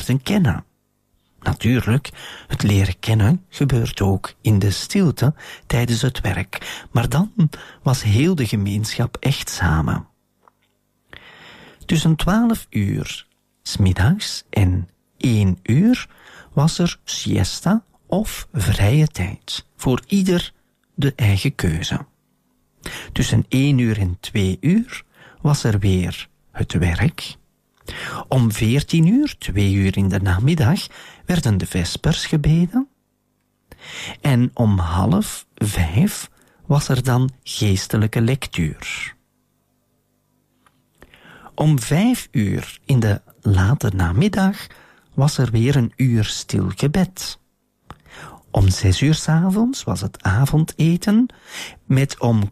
leerden kennen. Natuurlijk, het leren kennen gebeurt ook in de stilte tijdens het werk, maar dan was heel de gemeenschap echt samen. Tussen 12 uur 's middags en 1 uur was er siesta of vrije tijd, voor ieder de eigen keuze. Tussen 1 uur en 2 uur was er weer het werk. Om 14 uur, 2 uur in de namiddag, werden de vespers gebeden. En om 4:30 was er dan geestelijke lectuur. Om 5 uur in de late namiddag was er weer een uur stil gebed. Om 6 uur 's avonds was het avondeten, met om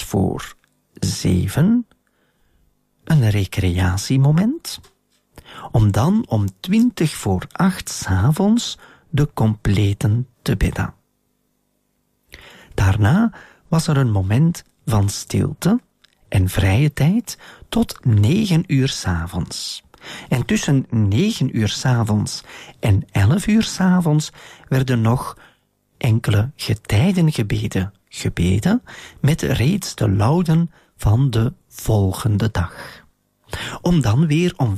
6:15 een recreatiemoment, om dan om 7:20 's avonds de completen te bidden. Daarna was er een moment van stilte en vrije tijd tot 9 uur 's avonds. En tussen 9 uur 's avonds en 11 uur 's avonds werden nog enkele getijdengebeden gebeden met reeds de lauden van de volgende dag. Om dan weer om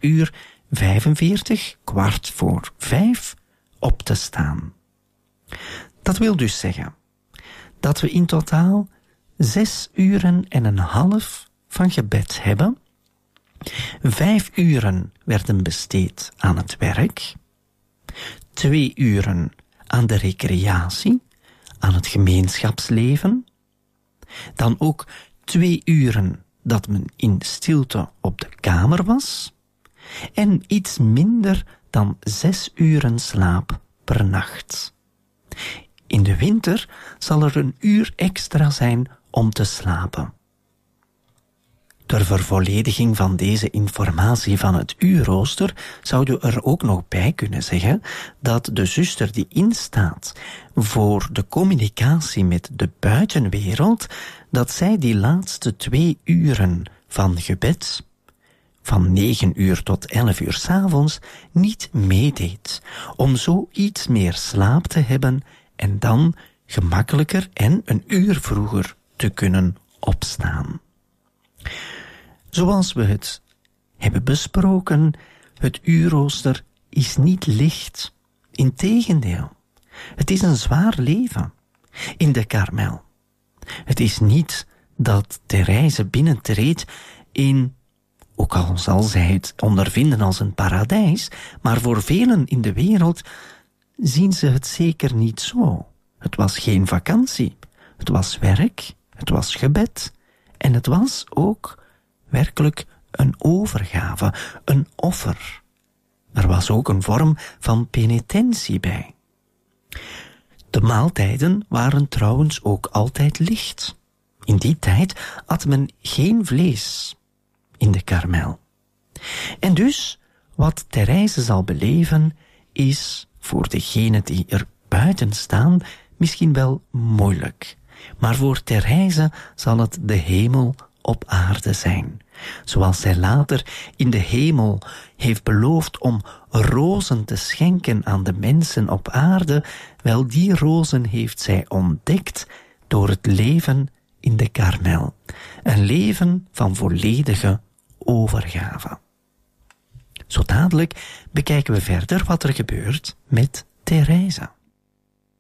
4:45, 4:45, op te staan. Dat wil dus zeggen dat we in totaal 6 uren en een half van gebed hebben. 5 uren werden besteed aan het werk. 2 uren aan de recreatie, aan het gemeenschapsleven. Dan ook 2 uren dat men in stilte op de kamer was. En iets minder dan 6 uren slaap per nacht. In de winter zal er een uur extra zijn om te slapen. Ter vervollediging van deze informatie van het uurrooster zouden we er ook nog bij kunnen zeggen dat de zuster die instaat voor de communicatie met de buitenwereld, dat zij die laatste 2 uren van gebed, van 9 uur tot 11 uur 's avonds, niet meedeed, om zo iets meer slaap te hebben en dan gemakkelijker en een uur vroeger te kunnen opstaan. Zoals we het hebben besproken, het uurrooster is niet licht. Integendeel, het is een zwaar leven in de Karmel. Het is niet dat Therese binnentreedt in, ook al zal zij het ondervinden als een paradijs, maar voor velen in de wereld zien ze het zeker niet zo. Het was geen vakantie, het was werk, het was gebed en het was ook werkelijk een overgave, een offer. Er was ook een vorm van penitentie bij. De maaltijden waren trouwens ook altijd licht. In die tijd at men geen vlees in de Karmel. En dus, wat Therese zal beleven, is voor degenen die er buiten staan misschien wel moeilijk. Maar voor Therese zal het de hemel op aarde zijn. Zoals zij later in de hemel heeft beloofd om rozen te schenken aan de mensen op aarde, wel die rozen heeft zij ontdekt door het leven in de Karmel. Een leven van volledige overgave. Zo dadelijk bekijken we verder wat er gebeurt met Therese.